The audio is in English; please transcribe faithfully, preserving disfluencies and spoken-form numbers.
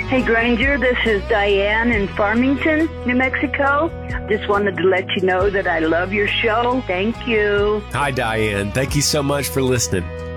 Hey, Granger, this is Diane in Farmington, New Mexico. Just wanted to let you know that I love your show. Thank you. Hi, Diane. Thank you so much for listening.